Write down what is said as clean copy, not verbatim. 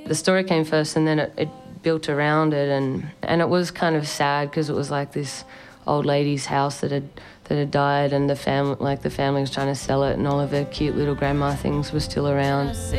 The story came first, and then it built around it, and it was kind of sad because it was like this old lady's house that had died, and the family was trying to sell it, and all of her cute little grandma things were still around.